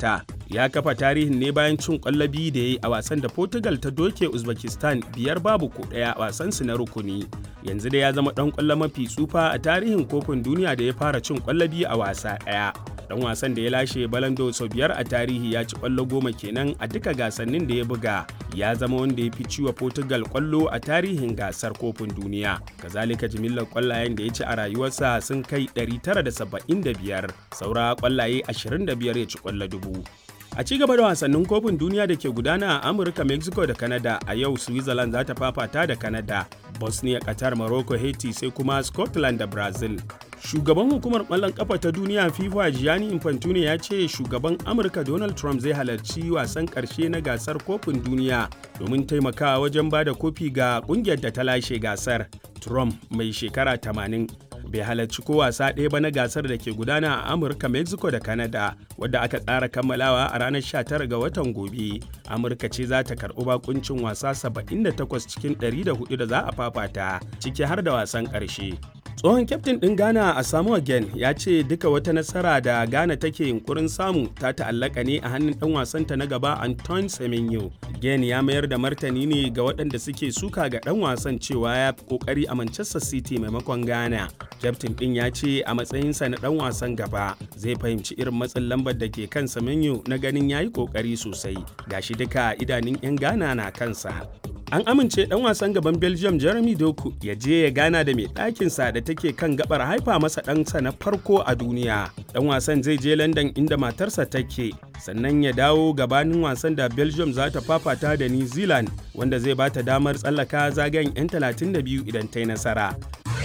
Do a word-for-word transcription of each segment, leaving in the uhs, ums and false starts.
gabata. Ya kafa tarihin ne bayan cin ƙwallo biyu da ya yi a wasan da Portugal ta doke Uzbekistan biyar babu ko ɗaya a wasansu na rukuni. Yanzu da ya zama ɗan ƙwallo mafi tsufa a tarihin kofin duniya da ya fara cin ƙwallo biyu a wasa ɗaya. Dan wasan da ya lashe balando sau biyar a tarihi ya ci ƙwallo goma kenan a duka gasannin da ya buga. Ya zama wanda ya fi ciwa Portugal ƙwallo a tarihin gasar kofin duniya. Kazalika jimillar ƙwallayen da ya ci a rayuwarsa sun kai ɗari tara da saba'in da biyar, saura ƙwallaye ashirin da biyar ya ci ƙwallo dubu. A ci gaba da wasannin kofin duniya da ke gudana a Amurka, Mexico da Canada, a yau Switzerland za ta fafata da Canada, Bosnia, Qatar, Morocco, Haiti sai kuma Scotland da Brazil. Shugaban hukumar ƙwallon ƙafa ta duniya FIFA Gianni Infantino ya ce shugaban Amurka Donald Trump zai halarci wasan ƙarshe na gasar kofin duniya domin taimakawa wajen ba da kofi ga ƙungiyar da ta lashe gasar. Trump mai shekara tamanin bai halarci ko wasa ɗaya ba na gasar da ke gudana a Amurka, Mexico da Canada, wadda aka tsara kammalawa a ranar sha tara ga watan gobe. Amurka ce za ta karɓi bakuncin wasa saba'in da takwas cikin ɗari da hudu da za a fafata, ciki har da wasan ƙarshe. Tsohon kyaftin ɗin Ghana Asamoah Gyan ya ce duka wata nasara da Ghana take yunkurin samu ta ta'allaka ne a hannun ɗan wasanta na gaba Antoine Semenyo. Gyan ya mayar da martani ne ga waɗanda suke suka ga ɗan wasan cewa ya fi ƙoƙari a Manchester City maimakon Ghana. Kyaftin ɗin ya ce a matsayinsa na ɗan wasan gaba zai fahimci irin matsin lambar da ke kan Semenyo na ganin ya yi ƙoƙari sosai. Gashi duka idanun 'yan Ghana na kansa. An amince ɗan wasan gaban Belgium Jeremy Doku ya je ya gana da mai ɗakinsa da take kan gabar haifa masa ɗansa na farko a duniya. Ɗan wasan zai je London inda matarsa take, sannan ya dawo gabanin wasan da Belgium za ta fafata da New Zealand, wanda zai ba ta damar tsallaka zagayen 'yan talatin da biyu idan ta yi nasara.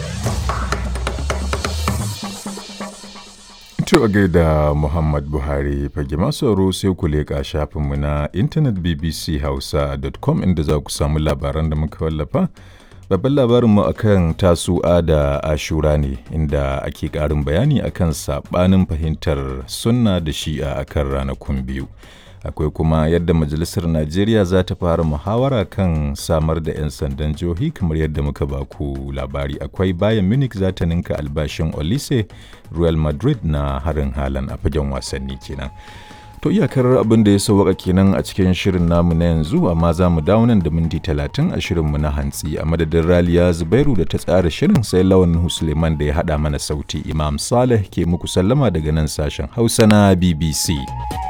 To a gaida Muhammad Buhari fage masu sauraro sai ku leƙa shafinmu na intanet b b c hausa dot com inda za ku samu labaran da muka wallafa. Babban labarinmu akan tasu'a da ashura ne inda ake ƙarin bayani akan saɓanin fahimtar sunna da shi'a akan ranakun biyu. Akwai kuma yadda Majalisar Najeriya za ta fara muhawara kan samar da 'yan sandan jihohi kamar yadda muka baku labari. Akwai Bayern Munich za ta ninka albashin Olise, Real Madrid na harin halan a fagen wasanni kenan. To iyakar abin da ya sauwaka kenan a cikin shirin namu na yanzu, amma za mu dawo nan da minti talatin a shirinmu na hantsi. A madadin Raliya Zubairu da ta tsara shirin, sai Lawan Husleman da ya haɗa mana sauti. Imam Saleh ke muku sallama daga nan sashen Hausa na B B C.